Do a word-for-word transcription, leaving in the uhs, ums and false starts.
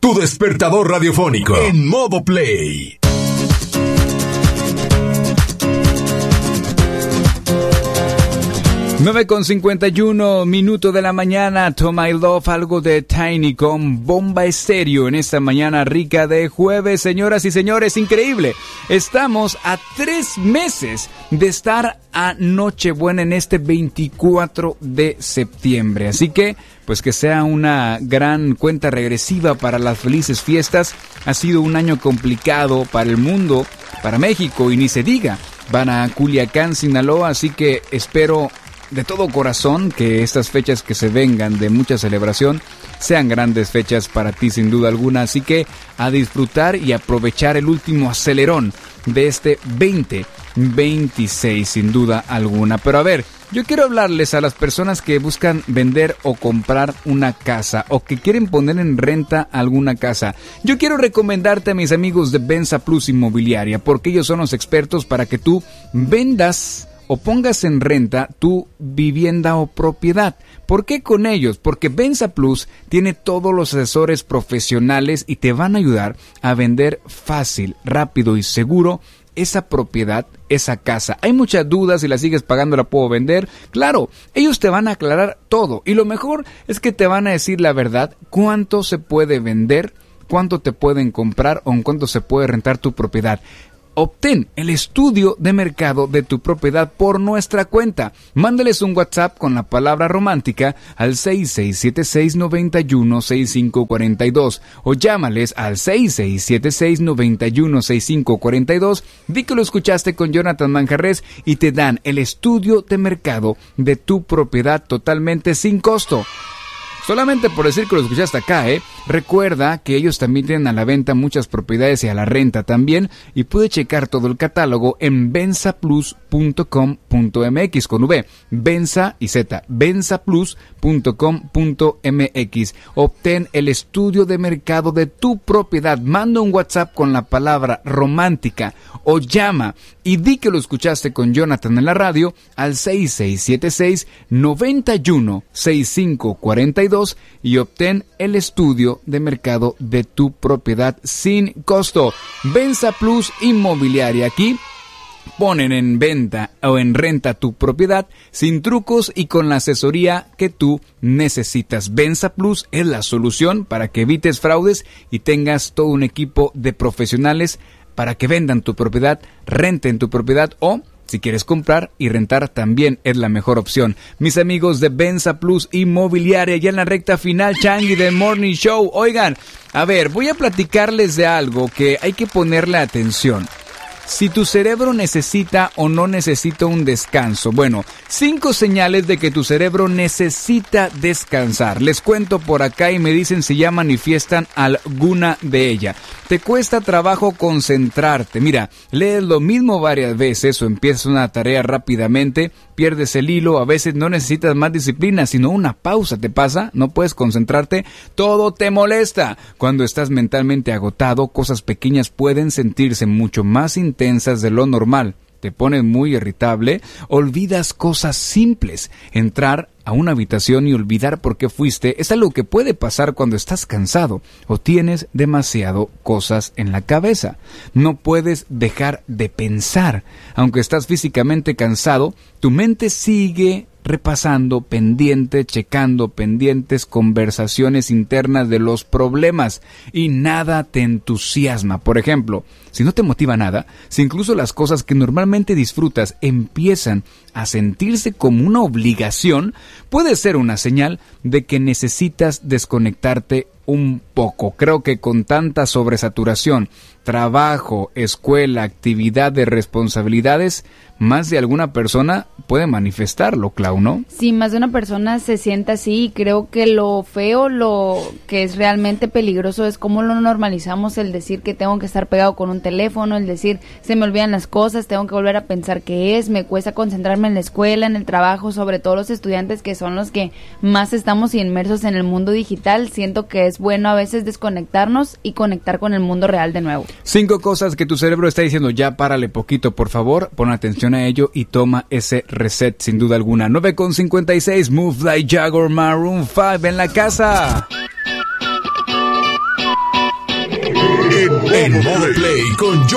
Tu despertador radiofónico en modo play. nueve con cincuenta y uno, minuto de la mañana. To My Love, algo de Tiny con Bomba Estéreo en esta mañana rica de jueves. Señoras y señores, increíble. Estamos a tres meses de estar a Nochebuena en este veinticuatro de septiembre. Así que, pues que sea una gran cuenta regresiva para las felices fiestas. Ha sido un año complicado para el mundo, para México y ni se diga para Culiacán, Sinaloa. Así que espero de todo corazón que estas fechas que se vengan de mucha celebración sean grandes fechas para ti sin duda alguna, así que a disfrutar y aprovechar el último acelerón de este veinte veintiséis sin duda alguna. Pero a ver, yo quiero hablarles a las personas que buscan vender o comprar una casa o que quieren poner en renta alguna casa. Yo quiero recomendarte a mis amigos de Venza Plus Inmobiliaria, porque ellos son los expertos para que tú vendas o pongas en renta tu vivienda o propiedad. ¿Por qué con ellos? Porque Venza Plus tiene todos los asesores profesionales y te van a ayudar a vender fácil, rápido y seguro esa propiedad, esa casa. Hay muchas dudas, si la sigues pagando la puedo vender. Claro, ellos te van a aclarar todo y lo mejor es que te van a decir la verdad, cuánto se puede vender, cuánto te pueden comprar o en cuánto se puede rentar tu propiedad. Obtén el estudio de mercado de tu propiedad por nuestra cuenta. Mándales un WhatsApp con la palabra romántica al seis seis siete seis, nueve uno, seis cinco cuatro dos o llámales al seis seis siete seis, nueve uno, seis cinco cuatro dos. Di que lo escuchaste con Jonathan Manjarres y te dan el estudio de mercado de tu propiedad totalmente sin costo. Solamente por decir que lo escuchaste acá, ¿eh? Recuerda que ellos también tienen a la venta muchas propiedades y a la renta también. Y puede checar todo el catálogo en venza plus punto com punto m x con V. Venza y Z. venza plus punto com punto m x. Obtén el estudio de mercado de tu propiedad. Manda un WhatsApp con la palabra romántica o llama y di que lo escuchaste con Jonathan en la radio al seis seis siete seis, nueve uno, seis cinco cuatro dos y obtén el estudio de mercado de tu propiedad sin costo. Venza Plus Inmobiliaria. Aquí ponen en venta o en renta tu propiedad sin trucos y con la asesoría que tú necesitas. Venza Plus es la solución para que evites fraudes y tengas todo un equipo de profesionales para que vendan tu propiedad, renten tu propiedad o si quieres comprar y rentar también es la mejor opción. Mis amigos de Venza Plus Inmobiliaria, ya en la recta final, Changi del Morning Show. Oigan, a ver, voy a platicarles de algo que hay que ponerle atención. Si tu cerebro necesita o no necesita un descanso. Bueno, cinco señales de que tu cerebro necesita descansar. Les cuento por acá y me dicen si ya manifiestan alguna de ellas. Te cuesta trabajo concentrarte. Mira, lees lo mismo varias veces o empiezas una tarea rápidamente, pierdes el hilo, a veces no necesitas más disciplina, sino una pausa. ¿Te pasa? No puedes concentrarte. Todo te molesta. Cuando estás mentalmente agotado, cosas pequeñas pueden sentirse mucho más intensas intensas de lo normal, te pones muy irritable, olvidas cosas simples. Entrar a una habitación y olvidar por qué fuiste es algo que puede pasar cuando estás cansado o tienes demasiado cosas en la cabeza. No puedes dejar de pensar. Aunque estás físicamente cansado, tu mente sigue repasando, pendiente, checando pendientes, conversaciones internas de los problemas y nada te entusiasma. Por ejemplo, si no te motiva nada, si incluso las cosas que normalmente disfrutas empiezan a sentirse como una obligación, puede ser una señal de que necesitas desconectarte un poco. Creo que con tanta sobresaturación, trabajo, escuela, actividad de responsabilidades, más de alguna persona puede manifestarlo, Clau, ¿no? Sí, más de una persona se siente así y creo que lo feo, lo que es realmente peligroso es cómo lo normalizamos, el decir que tengo que estar pegado con un teléfono, el decir se me olvidan las cosas, tengo que volver a pensar qué es, me cuesta concentrarme en la escuela, en el trabajo, sobre todo los estudiantes que son los que más estamos inmersos en el mundo digital. Siento que es bueno a veces desconectarnos y conectar con el mundo real de nuevo. Cinco cosas que tu cerebro está diciendo, ya párale poquito, por favor, pon atención a ello y toma ese reset sin duda alguna. nueve con cincuenta y seis, Move Like Jagger, Maroon cinco en la casa. En Modo Play con